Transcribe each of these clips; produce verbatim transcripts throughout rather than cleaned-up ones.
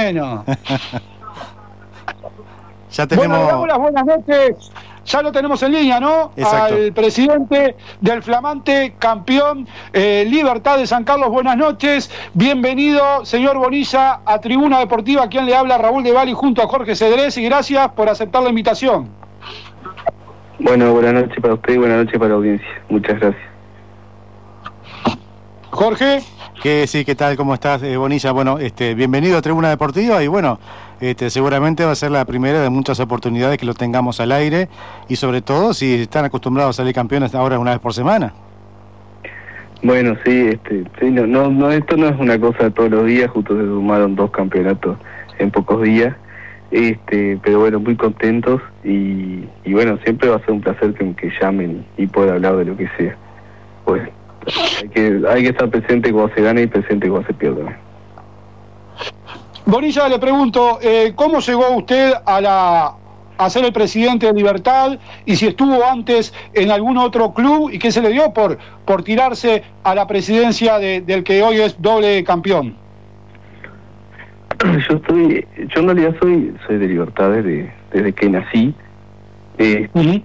menos. Ya tenemos... Bueno, le damos las buenas noches. Ya lo tenemos en línea, ¿no? Exacto. Al presidente del flamante campeón eh, Libertad de San Carlos. Buenas noches. Bienvenido, señor Bonilla, a Tribuna Deportiva. Quien le habla, Raúl de Bali, junto a Jorge Cedrés. Y gracias por aceptar la invitación. Bueno, buenas noches para usted y buenas noches para la audiencia. Muchas gracias. Jorge. Que sí, ¿qué tal? ¿Cómo estás, eh, Bonilla? Bueno, este, bienvenido a Tribuna Deportiva y bueno, este, seguramente va a ser la primera de muchas oportunidades que lo tengamos al aire y sobre todo si están acostumbrados a salir campeones ahora una vez por semana. Bueno, sí, este, sí, no, no, no, esto no es una cosa de todos los días, justo se sumaron dos campeonatos en pocos días, este, pero bueno, muy contentos y, y bueno, siempre va a ser un placer que, que llamen y poder hablar de lo que sea. Pues, Hay que, hay que estar presente cuando se gana y presente cuando se pierde. Bonilla, le pregunto, eh, ¿cómo llegó usted a, la, a ser el presidente de Libertad? Y si estuvo antes en algún otro club, ¿y qué se le dio por, por tirarse a la presidencia de, del que hoy es doble campeón? Yo estoy, yo en realidad soy, soy de Libertad desde, desde que nací. Eh, uh-huh.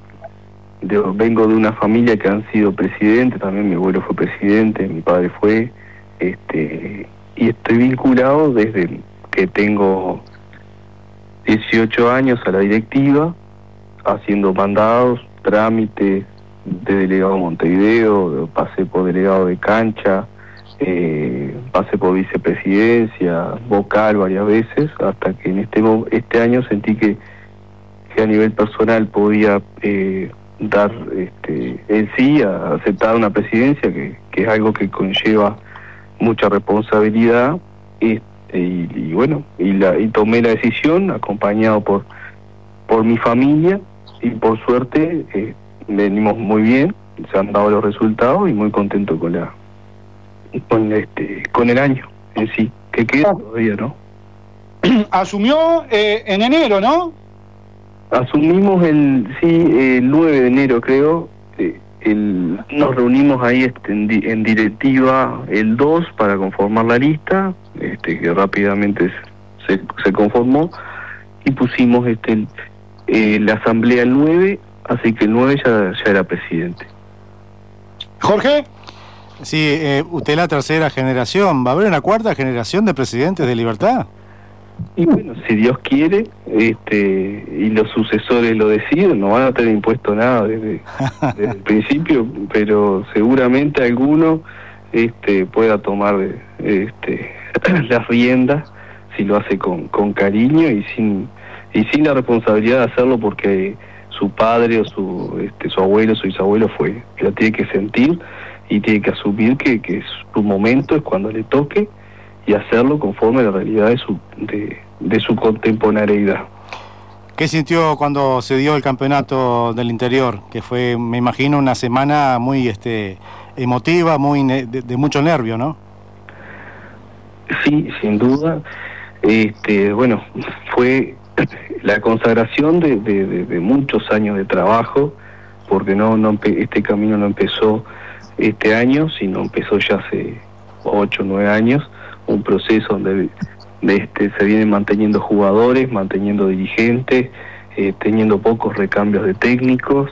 Yo vengo de una familia que han sido presidentes, también mi abuelo fue presidente, mi padre fue, este, y estoy vinculado desde que tengo dieciocho años a la directiva, haciendo mandados, trámites de delegado de Montevideo, pasé por delegado de cancha, eh, pasé por vicepresidencia, vocal varias veces, hasta que en este este año sentí que, que a nivel personal podía eh, dar este, en sí a aceptar una presidencia que, que es algo que conlleva mucha responsabilidad y, y, y bueno y la y tomé la decisión acompañado por por mi familia y por suerte eh, venimos muy bien, se han dado los resultados y muy contento con la con este con el año en sí que queda todavía, ¿no? Asumió eh, en enero, ¿no? Asumimos el, sí, el nueve de enero creo, eh, el, nos reunimos ahí este, en, di, en directiva el dos para conformar la lista, este, que rápidamente se, se conformó, y pusimos este el, eh, la asamblea el nueve, así que el nueve ya, ya era presidente. Jorge. Sí, eh, usted es la tercera generación, ¿va a haber una cuarta generación de presidentes de Libertad? Y bueno, si Dios quiere, este, y los sucesores lo deciden, no van a tener impuesto nada desde, desde el principio, pero seguramente alguno este, pueda tomar este, las riendas si lo hace con, con cariño y sin y sin la responsabilidad de hacerlo porque su padre o su este, su abuelo, su bisabuelo fue, que lo tiene que sentir y tiene que asumir que, que su momento es cuando le toque y hacerlo conforme a la realidad de su de, de su contemporaneidad. ¿Qué sintió cuando se dio el campeonato del interior? Que fue, me imagino, una semana muy este emotiva, muy de, de mucho nervio, ¿no? Sí, sin duda. Este, bueno, fue la consagración de, de, de, de muchos años de trabajo, porque no, no este camino no empezó este año, sino empezó ya hace ocho, nueve años. Un proceso donde de este, se vienen manteniendo jugadores, manteniendo dirigentes, eh, teniendo pocos recambios de técnicos,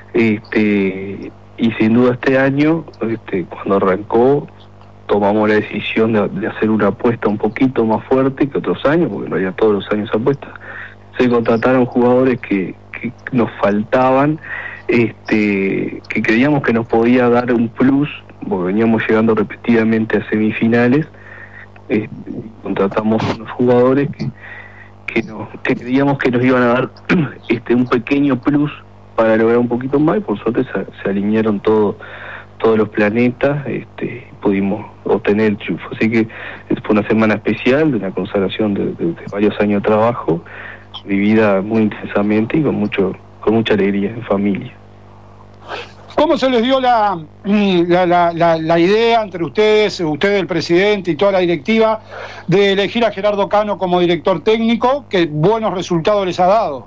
este, y sin duda este año, este, cuando arrancó, tomamos la decisión de, de hacer una apuesta un poquito más fuerte que otros años, porque no había todos los años apuestas. Se contrataron jugadores que, que nos faltaban, este, que creíamos que nos podía dar un plus, porque veníamos llegando repetidamente a semifinales. Eh, contratamos unos jugadores que, que, no, que creíamos que nos iban a dar este un pequeño plus para lograr un poquito más y por suerte se, se alinearon todo, todos los planetas, este, pudimos obtener el triunfo. Así que fue una semana especial de una consagración de, de, de varios años de trabajo, vivida muy intensamente y con mucho con mucha alegría en familia. ¿Cómo se les dio la, la, la, la, la idea entre ustedes, usted el presidente y toda la directiva, de elegir a Gerardo Cano como director técnico? ¿Qué buenos resultados les ha dado?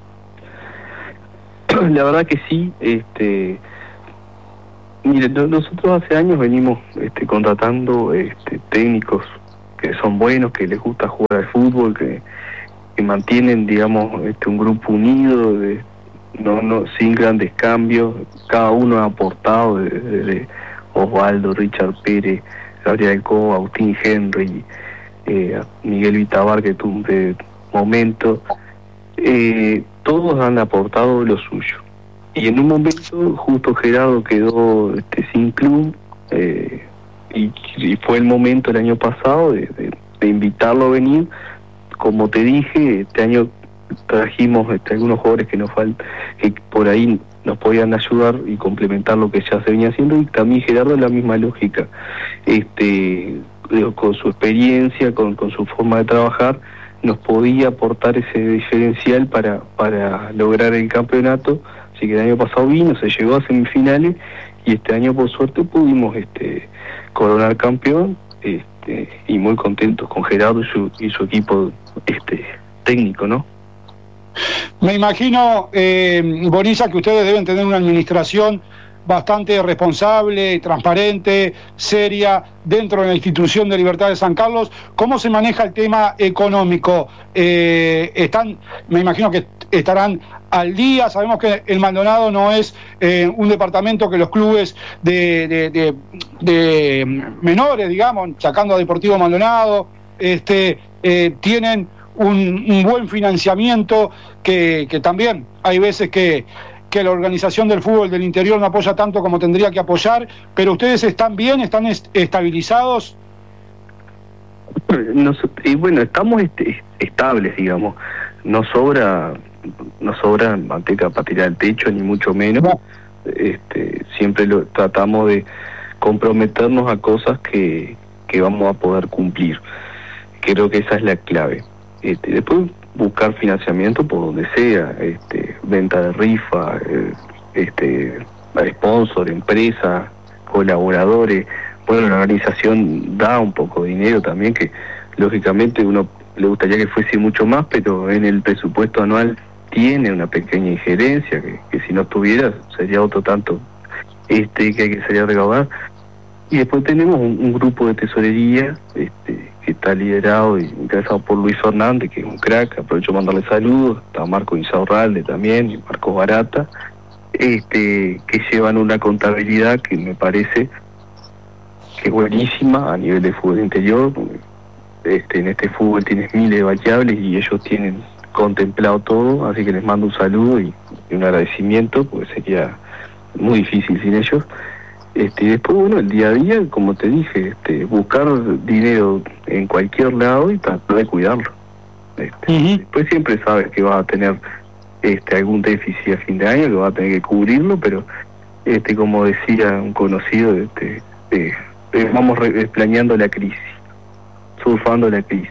La verdad que sí. Este, mire, nosotros hace años venimos este, contratando este, técnicos que son buenos, que les gusta jugar al fútbol, que, que mantienen, digamos, este, un grupo unido, de, no, no, sin grandes cambios. Cada uno ha aportado, desde Osvaldo, Richard Pérez, Gabriel Co, Agustín Henry, eh, Miguel Vitabar, que tuvo de momento, eh, todos han aportado lo suyo. Y en un momento justo Gerardo quedó este, sin club, eh, y, y fue el momento el año pasado de, de, de invitarlo a venir. Como te dije, este año trajimos este, algunos jugadores que nos faltan, que por ahí nos podían ayudar y complementar lo que ya se venía haciendo, y también Gerardo es la misma lógica, este con su experiencia, con, con su forma de trabajar, nos podía aportar ese diferencial para, para lograr el campeonato. Así que el año pasado vino, se llegó a semifinales, y este año por suerte pudimos este coronar campeón, este, y muy contentos con Gerardo y su, y su equipo este técnico, ¿no? Me imagino, eh, Bonilla, que ustedes deben tener una administración bastante responsable, transparente, seria, dentro de la institución de Libertad de San Carlos. ¿Cómo se maneja el tema económico? Eh, están, me imagino que estarán al día. Sabemos que el Maldonado no es eh, un departamento que los clubes de, de, de, de menores, digamos, sacando a Deportivo Maldonado, este, eh, tienen un, un buen financiamiento, que, que también hay veces que que la organización del fútbol del interior no apoya tanto como tendría que apoyar, pero ustedes están bien, están est estabilizados. Nos, y bueno, estamos este, estables, digamos. No sobra, no sobra manteca para tirar el techo, ni mucho menos. No. Este, siempre lo tratamos de comprometernos a cosas que, que vamos a poder cumplir. Creo que esa es la clave. Este, después buscar financiamiento por donde sea, este, venta de rifa, eh, este, sponsor, empresa, colaboradores. Bueno, la organización da un poco de dinero también, que lógicamente uno le gustaría que fuese mucho más, pero en el presupuesto anual tiene una pequeña injerencia, que, que si no tuviera sería otro tanto este que hay que salir a recaudar. Y después tenemos un, un grupo de tesorería, este, que está liderado y encabezado por Luis Fernández, que es un crack. Aprovecho para mandarle saludos. Está Marco Insaurralde también, y Marcos Barata, este, que llevan una contabilidad que me parece que es buenísima a nivel de fútbol interior. Este, en este fútbol tienes miles de variables y ellos tienen contemplado todo, así que les mando un saludo y, y un agradecimiento, porque sería muy difícil sin ellos. Este, y después, bueno, el día a día, como te dije, este, buscar dinero en cualquier lado y tratar de cuidarlo. Este, uh-huh. Después siempre sabes que vas a tener este, algún déficit a fin de año, que vas a tener que cubrirlo, pero este, como decía un conocido, este, eh, eh, vamos re- planeando la crisis, surfando la crisis.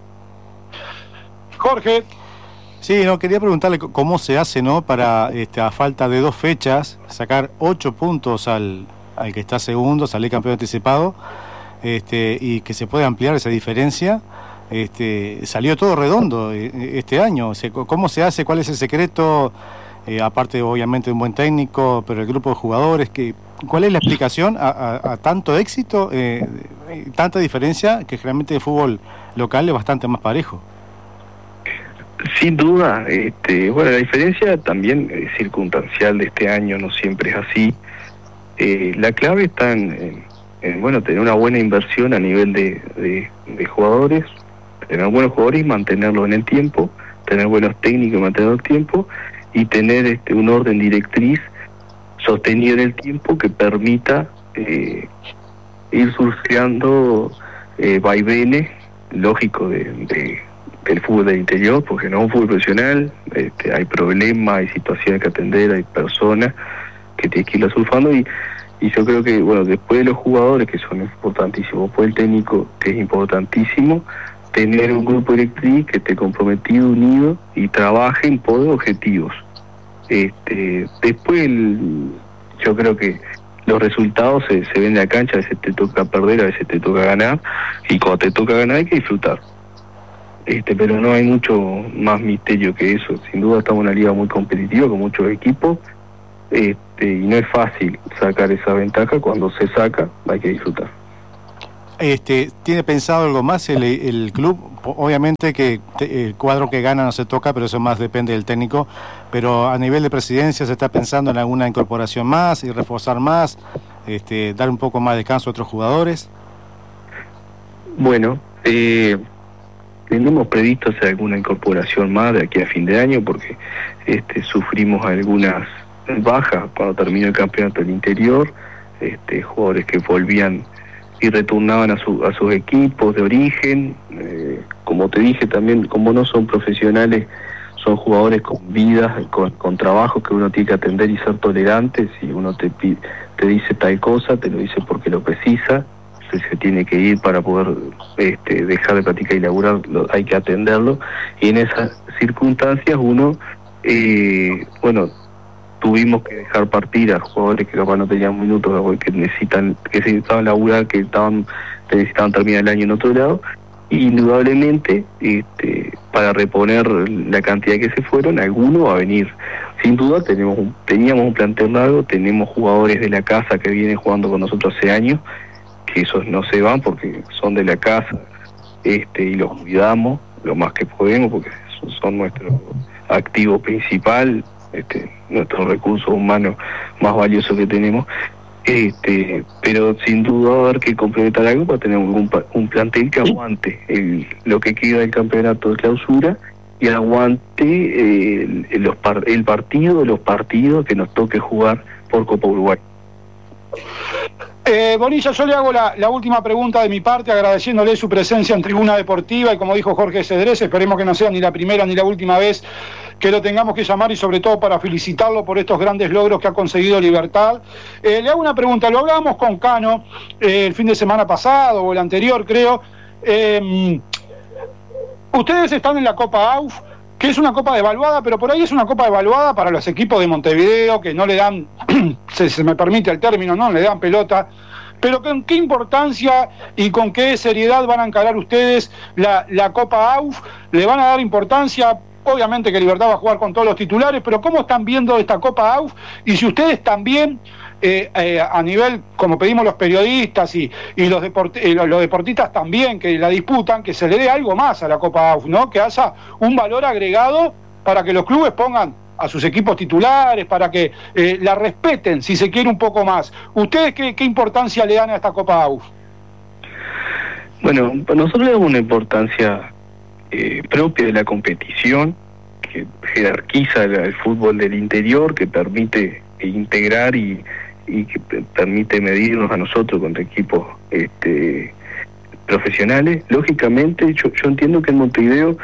Jorge. Sí, no, quería preguntarle cómo se hace, ¿no?, para, este, a falta de dos fechas, sacar ocho puntos al... al que está segundo, salir campeón anticipado, este, y que se puede ampliar esa diferencia. Este, salió todo redondo este año. O sea, ¿cómo se hace? ¿Cuál es el secreto? Eh, aparte, obviamente, de un buen técnico, pero el grupo de jugadores, que, ¿cuál es la explicación a, a, a tanto éxito, eh, tanta diferencia, que generalmente el fútbol local es bastante más parejo? Sin duda, este, bueno, la diferencia también es circunstancial de este año, no siempre es así. Eh, la clave está en, en, en, bueno, tener una buena inversión a nivel de, de, de jugadores, tener buenos jugadores y mantenerlos en el tiempo, tener buenos técnicos y mantenerlos en el tiempo, y tener este, un orden directriz sostenido en el tiempo que permita eh, ir surfeando eh, vaivenes lógicos de, de, del fútbol del interior, porque no es un fútbol profesional, este, hay problemas, hay situaciones que atender, hay personas que tienes que irla surfando, y, y yo creo que, bueno, después de los jugadores, que son importantísimos, después el técnico, que es importantísimo, tener un grupo directriz que esté comprometido, unido y trabaje en pos de objetivos. Este, después el, yo creo que los resultados se, se ven en la cancha, a veces te toca perder, a veces te toca ganar, y cuando te toca ganar hay que disfrutar. Este, pero no hay mucho más misterio que eso. Sin duda estamos en una liga muy competitiva con muchos equipos, este, y no es fácil sacar esa ventaja. Cuando se saca hay que disfrutar. Este, ¿tiene pensado algo más el, el club? Obviamente que te, el cuadro que gana no se toca, pero eso más depende del técnico. Pero a nivel de presidencia, ¿se está pensando en alguna incorporación más y reforzar más, este, dar un poco más de descanso a otros jugadores? Bueno, eh, tenemos previsto hacer alguna incorporación más de aquí a fin de año, porque este, sufrimos algunas bajas cuando terminó el campeonato del interior, este, jugadores que volvían y retornaban a, su, a sus equipos de origen. Eh, como te dije también, como no son profesionales, son jugadores con vidas, con, con trabajo que uno tiene que atender y ser tolerantes. Si uno te, te dice tal cosa, te lo dice porque lo precisa, se tiene que ir para poder este, dejar de practicar y laburar, lo, hay que atenderlo. Y en esas circunstancias uno, eh, bueno, tuvimos que dejar partir a jugadores que capaz no tenían minutos, que necesitan, que necesitaban laburar, que estaban, que necesitaban terminar el año en otro lado. Y indudablemente, este, para reponer la cantidad que se fueron, alguno va a venir. Sin duda tenemos un, teníamos un plantel largo, tenemos jugadores de la casa que vienen jugando con nosotros hace años, que esos no se van porque son de la casa, este, y los cuidamos lo más que podemos porque son, son nuestro activo principal, este, nuestro recurso humano más valioso que tenemos, este, pero sin duda va a haber que complementar algo para tener un, un plantel que aguante el, lo que queda del campeonato de clausura y aguante eh, el, los par, el partido, los partidos que nos toque jugar por Copa Uruguay. Eh, Bonilla, yo le hago la, la última pregunta de mi parte, agradeciéndole su presencia en Tribuna Deportiva, y como dijo Jorge Cedrés, esperemos que no sea ni la primera ni la última vez que lo tengamos que llamar, y sobre todo para felicitarlo por estos grandes logros que ha conseguido Libertad. Eh, le hago una pregunta, lo hablábamos con Cano eh, el fin de semana pasado, o el anterior creo. Eh, ustedes están en la Copa A U F, que es una copa devaluada, pero por ahí es una copa devaluada para los equipos de Montevideo, que no le dan, se, se me permite el término, no le dan pelota, pero con qué importancia y con qué seriedad van a encarar ustedes la, la Copa A U F, le van a dar importancia. Obviamente que Libertad va a jugar con todos los titulares, pero ¿cómo están viendo esta Copa A U F? Y si ustedes también, eh, eh, a nivel, como pedimos los periodistas y, y los, deport eh, los deportistas también que la disputan, que se le dé algo más a la Copa A U F, ¿no? Que haya un valor agregado para que los clubes pongan a sus equipos titulares, para que eh, la respeten, si se quiere, un poco más. ¿Ustedes qué, qué importancia le dan a esta Copa A U F? Bueno, nosotros le damos una importancia Eh, propia de la competición, que jerarquiza el, el fútbol del interior, que permite integrar y, y que permite medirnos a nosotros contra equipos este, profesionales. Lógicamente, yo, yo entiendo que en Montevideo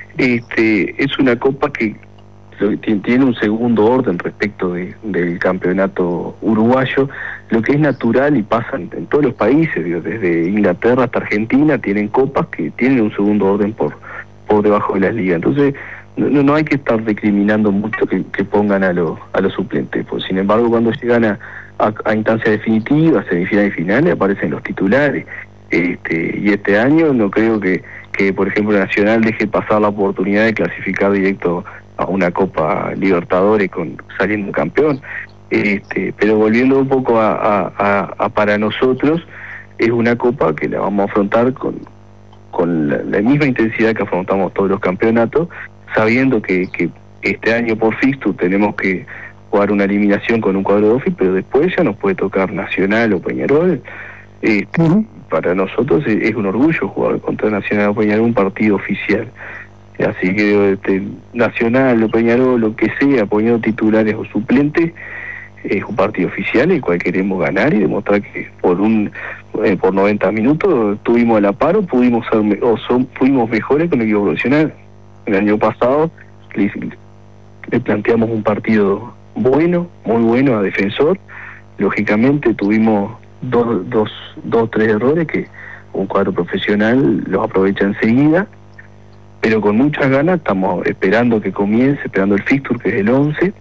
este, es una copa que tiene un segundo orden respecto de, del campeonato uruguayo, lo que es natural y pasa en, en todos los países, digo, desde Inglaterra hasta Argentina tienen copas que tienen un segundo orden por por debajo de las ligas. Entonces no, no hay que estar recriminando mucho que, que pongan a los a los suplentes, pues sin embargo cuando llegan a, a, a instancias definitivas, semifinales y finales, aparecen los titulares. Este, y este año no creo que, que por ejemplo Nacional deje pasar la oportunidad de clasificar directo a una Copa Libertadores con saliendo campeón. Este, pero volviendo un poco a, a, a, a para nosotros, es una copa que la vamos a afrontar con, con la, la misma intensidad que afrontamos todos los campeonatos, sabiendo que, que este año por fixture tenemos que jugar una eliminación con un cuadro de Ofi, pero después ya nos puede tocar Nacional o Peñarol. Este, uh-huh. Para nosotros es, es un orgullo jugar contra Nacional o Peñarol, un partido oficial. Así que este, Nacional o Peñarol, lo que sea, poniendo titulares o suplentes, es un partido oficial el cual queremos ganar y demostrar que por un eh, por noventa minutos tuvimos el aparo, pudimos ser o son, fuimos mejores con el equipo profesional. El año pasado le, le planteamos un partido bueno, muy bueno a Defensor. Lógicamente tuvimos dos, dos, dos, tres errores que un cuadro profesional los aprovecha enseguida, pero con muchas ganas estamos esperando que comience, esperando el fixture que es el once,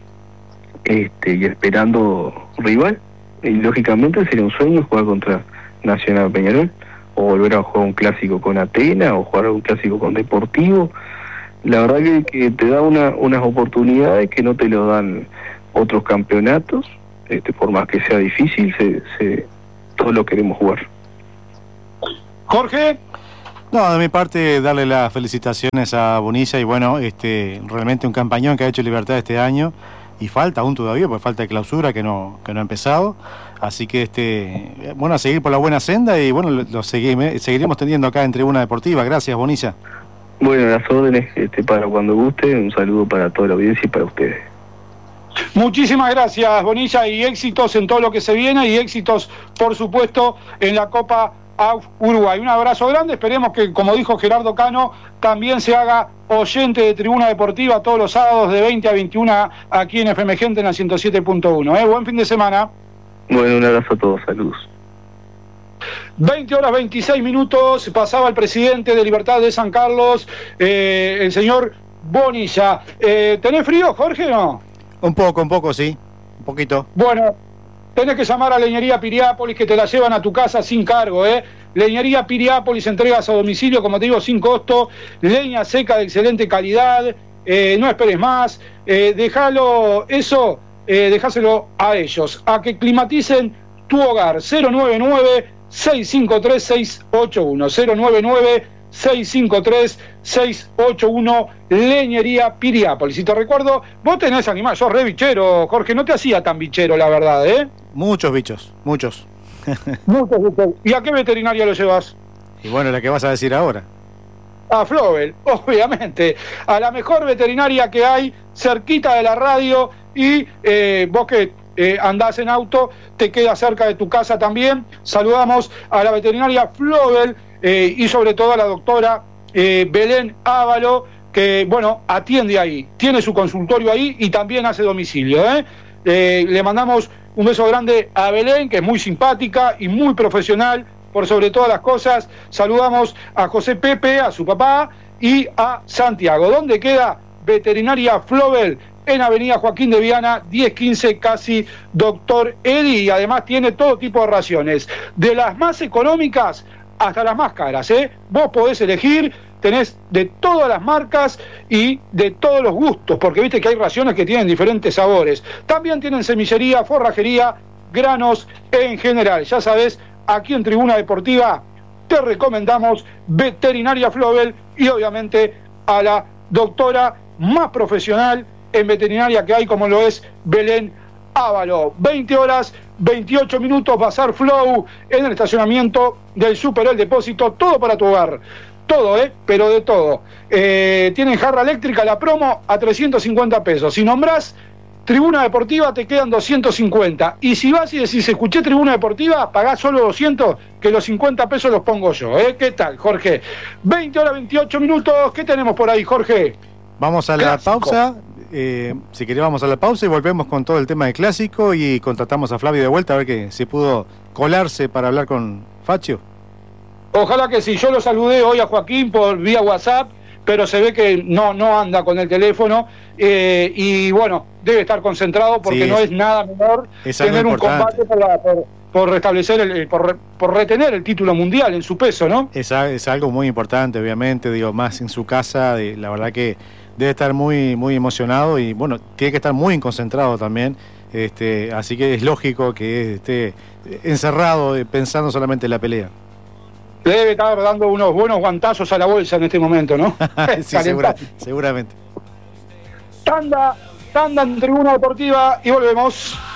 este, y esperando rival. Y lógicamente sería un sueño jugar contra Nacional Peñarol, o volver a jugar un clásico con Atenas, o jugar un clásico con Deportivo. La verdad que, que te da una, unas oportunidades que no te lo dan otros campeonatos, este, por más que sea difícil, se, se, todos lo queremos jugar. Jorge. No, de mi parte, darle las felicitaciones a Bonilla y bueno, este, realmente un campañón que ha hecho Libertad este año y falta aún todavía, porque falta de clausura que no, que no ha empezado. Así que, este, bueno, a seguir por la buena senda y bueno, lo, lo seguimos, seguiremos teniendo acá en Tribuna Deportiva. Gracias, Bonilla. Bueno, las órdenes, este, para cuando guste, un saludo para toda la audiencia y para ustedes. Muchísimas gracias, Bonilla, y éxitos en todo lo que se viene y éxitos, por supuesto, en la Copa A U F Uruguay. Un abrazo grande, esperemos que, como dijo Gerardo Cano, también se haga oyente de Tribuna Deportiva todos los sábados de veinte a veintiuna aquí en F M Gente en la ciento siete punto uno. ¿eh? Buen fin de semana. Bueno, un abrazo a todos, saludos. veinte horas veintiséis minutos, pasaba el presidente de Libertad de San Carlos, eh, el señor Bonilla. Eh, ¿Tenés frío, Jorge, o no? Un poco, un poco, sí, un poquito. Bueno, tenés que llamar a Leñería Piriápolis, que te la llevan a tu casa sin cargo, ¿eh? Leñería Piriápolis, entregas a domicilio, como te digo, sin costo, leña seca de excelente calidad, eh, no esperes más, eh, déjalo, eso, eh, dejáselo a ellos, a que climaticen tu hogar. Cero nueve nueve, seis cinco tres, seis ocho uno, cero nueve nueve, seis cinco tres, seis ocho uno, Leñería Piriápolis. Y te recuerdo, vos tenés animal, sos re bichero, Jorge, no te hacía tan bichero, la verdad, ¿eh? Muchos bichos, muchos. Muchos bichos. ¿Y a qué veterinaria lo llevas? Y bueno, la que vas a decir ahora. A Flobel, obviamente, a la mejor veterinaria que hay, cerquita de la radio, y eh, vos que eh, andás en auto, te queda cerca de tu casa también. Saludamos a la veterinaria Flobel, Eh, y sobre todo a la doctora eh, Belén Ávalo, que, bueno, atiende ahí, tiene su consultorio ahí y también hace domicilio, ¿eh? Eh, le mandamos un beso grande a Belén, que es muy simpática y muy profesional, por sobre todas las cosas. Saludamos a José Pepe, a su papá, y a Santiago. ¿Dónde queda Veterinaria Flobel? En Avenida Joaquín de Viana, diez quince, casi Doctor Edi, y además tiene todo tipo de raciones, de las más económicas hasta las más caras, ¿eh? Vos podés elegir, tenés de todas las marcas y de todos los gustos, porque viste que hay raciones que tienen diferentes sabores. También tienen semillería, forrajería, granos en general. Ya sabés, aquí en Tribuna Deportiva te recomendamos Veterinaria Flobel y obviamente a la doctora más profesional en veterinaria que hay, como lo es Belén Ávalo. veinte horas, veintiocho minutos, Bazar Flow en el estacionamiento del Super El Depósito, todo para tu hogar, todo, ¿eh? Pero de todo. Eh, tienen jarra eléctrica, la promo a trescientos cincuenta pesos. Si nombrás Tribuna Deportiva te quedan doscientos cincuenta. Y si vas y decís, escuché Tribuna Deportiva, pagás solo doscientos, que los cincuenta pesos los pongo yo, ¿eh? ¿Qué tal, Jorge? veinte horas, veintiocho minutos, ¿qué tenemos por ahí, Jorge? Vamos a la Clásico. pausa. Eh, si querés vamos a la pausa y volvemos con todo el tema de Clásico y contratamos a Flavio de vuelta a ver que si pudo colarse para hablar con Facio. Ojalá que sí. Yo lo saludé hoy a Joaquín por vía WhatsApp, pero se ve que no, no anda con el teléfono eh, y bueno, debe estar concentrado porque sí, no es nada menor tener un combate por, la, por, por restablecer, el, por, por retener el título mundial en su peso, ¿no? Es, es algo muy importante, obviamente, digo, más en su casa, de, la verdad que debe estar muy muy emocionado y bueno, tiene que estar muy concentrado también, este, así que es lógico que esté encerrado pensando solamente en la pelea. Le debe estar dando unos buenos guantazos a la bolsa en este momento, ¿no? Sí, segura, seguramente. Tanda, tanda en Tribuna Deportiva y volvemos.